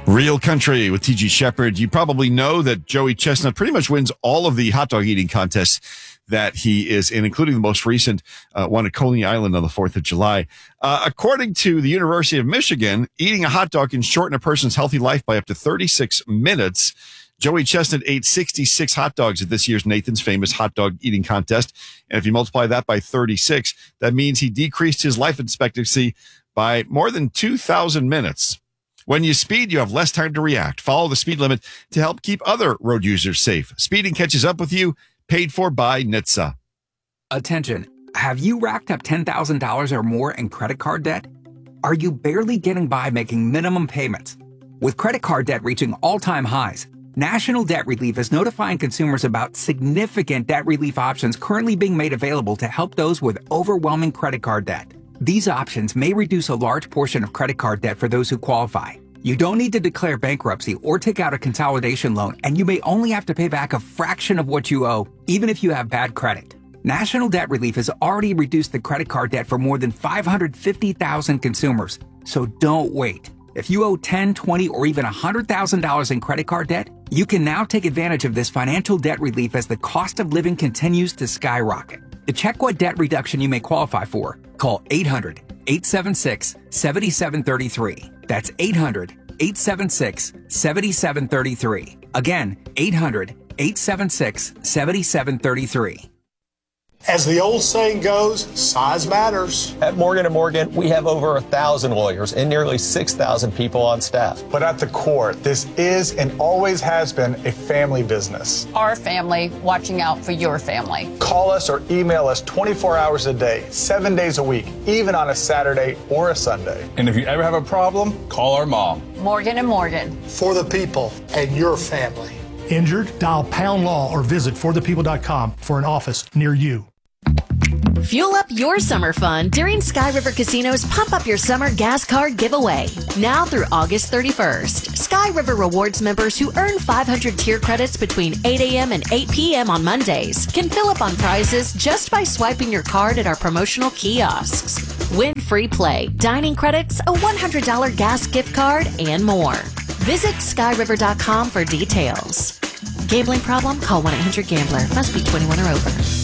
Real Country with T.G. Shepherd. You probably know that Joey Chestnut pretty much wins all of the hot dog eating contests that he is in, including the most recent one at Coney Island on the 4th of July. According to the University of Michigan, eating a hot dog can shorten a person's healthy life by up to 36 minutes. Joey Chestnut ate 66 hot dogs at this year's Nathan's Famous Hot Dog Eating Contest. And if you multiply that by 36, that means he decreased his life expectancy by more than 2,000 minutes. When you speed, you have less time to react. Follow the speed limit to help keep other road users safe. Speeding catches up with you. Paid for by NHTSA. Attention. Have you racked up $10,000 or more in credit card debt? Are you barely getting by making minimum payments? With credit card debt reaching all-time highs, National Debt Relief is notifying consumers about significant debt relief options currently being made available to help those with overwhelming credit card debt. These options may reduce a large portion of credit card debt for those who qualify. You don't need to declare bankruptcy or take out a consolidation loan, and you may only have to pay back a fraction of what you owe, even if you have bad credit. National Debt Relief has already reduced the credit card debt for more than 550,000 consumers, so don't wait. If you owe $10, $20, or even $100,000 in credit card debt, you can now take advantage of this financial debt relief as the cost of living continues to skyrocket. To check what debt reduction you may qualify for, call 800-876-7733. That's 800-876-7733. Again, 800-876-7733. As the old saying goes, size matters. At Morgan & Morgan, we have over 1,000 lawyers and nearly 6,000 people on staff. But at the core, this is and always has been a family business. Our family watching out for your family. Call us or email us 24 hours a day, 7 days a week, even on a Saturday or a Sunday. And if you ever have a problem, call our mom. Morgan & Morgan. For the people and your family. Injured? Dial Pound Law or visit forthepeople.com for an office near you. Fuel up your summer fun during Sky River Casino's Pump Up Your Summer gas card giveaway. Now through August 31st, Sky River Rewards members who earn 500 tier credits between 8 a.m. and 8 p.m. on Mondays can fill up on prizes just by swiping your card at our promotional kiosks. Win free play, dining credits, a $100 gas gift card, and more. Visit skyriver.com for details. Gambling problem? Call 1-800-GAMBLER. Must be 21 or over.